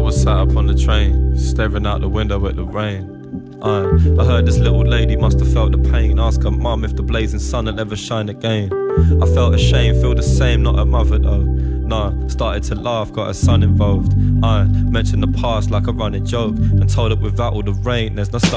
was sat up on the train, staring out the window at the rain. I heard this little lady must have felt the pain. Ask her mum if the blazing sun will ever shine again. I felt ashamed, feel the same, not her mother though. Nah, started to laugh, got her son involved. I mentioned the past like a running joke, and told her without all the rain there's no sun.